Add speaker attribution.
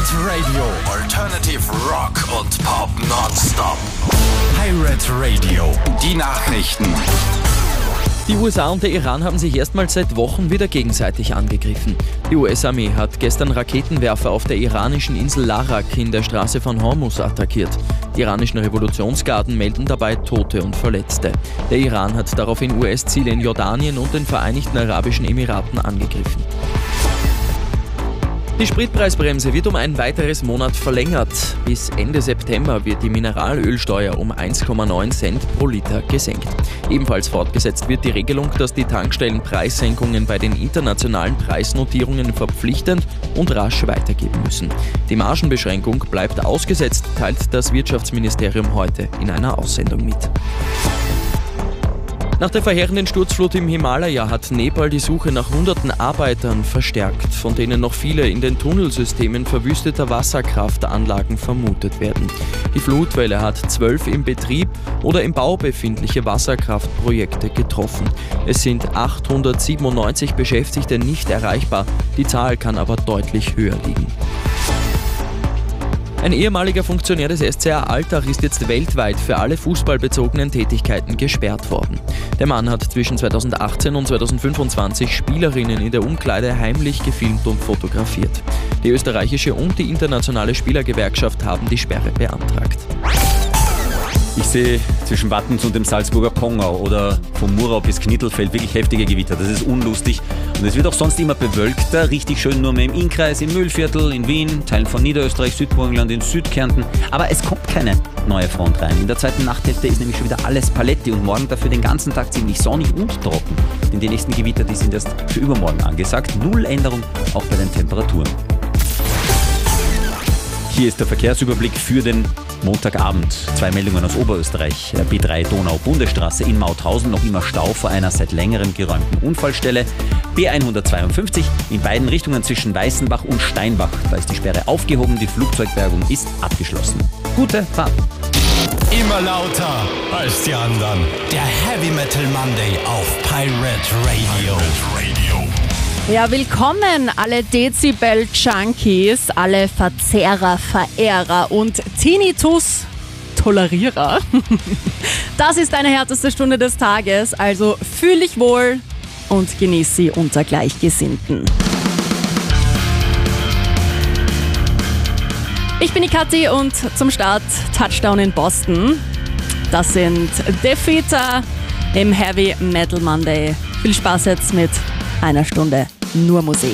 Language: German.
Speaker 1: Pirate Radio. Alternative Rock und Pop nonstop. Pirate Radio. Die Nachrichten.
Speaker 2: Die USA und der Iran haben sich erstmals seit Wochen wieder gegenseitig angegriffen. Die US-Armee hat gestern Raketenwerfer auf der iranischen Insel Larak in der Straße von Hormuz attackiert. Die iranischen Revolutionsgarden melden dabei Tote und Verletzte. Der Iran hat daraufhin US-Ziele in Jordanien und den Vereinigten Arabischen Emiraten angegriffen. Die Spritpreisbremse wird um ein weiteres Monat verlängert. Bis Ende September wird die Mineralölsteuer um 1,9 Cent pro Liter gesenkt. Ebenfalls fortgesetzt wird die Regelung, dass die Tankstellen Preissenkungen bei den internationalen Preisnotierungen verpflichtend und rasch weitergeben müssen. Die Margenbeschränkung bleibt ausgesetzt, teilt das Wirtschaftsministerium heute in einer Aussendung mit. Nach der verheerenden Sturzflut im Himalaya hat Nepal die Suche nach hunderten Arbeitern verstärkt, von denen noch viele in den Tunnelsystemen verwüsteter Wasserkraftanlagen vermutet werden. Die Flutwelle hat 12 im Betrieb oder im Bau befindliche Wasserkraftprojekte getroffen. Es sind 897 Beschäftigte nicht erreichbar, die Zahl kann aber deutlich höher liegen. Ein ehemaliger Funktionär des SCR Altach ist jetzt weltweit für alle fußballbezogenen Tätigkeiten gesperrt worden. Der Mann hat zwischen 2018 und 2025 Spielerinnen in der Umkleide heimlich gefilmt und fotografiert. Die österreichische und die internationale Spielergewerkschaft haben die Sperre beantragt.
Speaker 3: Ich sehe zwischen Wattens und dem Salzburger Pongau oder vom Murau bis Knittelfeld wirklich heftige Gewitter. Das ist unlustig und es wird auch sonst immer bewölkter. Richtig schön nur mehr im Innkreis, im Mühlviertel, in Wien, Teilen von Niederösterreich, Südburgenland, in Südkärnten. Aber es kommt keine neue Front rein. In der zweiten Nachthälfte ist nämlich schon wieder alles Paletti und morgen dafür den ganzen Tag ziemlich sonnig und trocken. Denn die nächsten Gewitter, die sind erst für übermorgen angesagt. Null Änderung auch bei den Temperaturen. Hier ist der Verkehrsüberblick für den Montagabend. 2 Meldungen aus Oberösterreich. B3 Donau-Bundesstraße in Mauthausen, noch immer Stau vor einer seit längerem geräumten Unfallstelle. B152 in beiden Richtungen zwischen Weißenbach und Steinbach. Da ist die Sperre aufgehoben, die Flugzeugbergung ist abgeschlossen. Gute Fahrt!
Speaker 1: Immer lauter als die anderen. Der Heavy Metal Monday auf Pirate Radio.
Speaker 4: Ja, willkommen alle Dezibel-Junkies, alle Verzehrer, Verehrer und Tinnitus-Tolerierer. Das ist deine härteste Stunde des Tages, also fühl dich wohl und genieß sie unter Gleichgesinnten. Ich bin die Kathi und zum Start Touchdown in Boston. Das sind Defeater im Heavy Metal Monday. Viel Spaß jetzt mit einer Stunde nur Musik.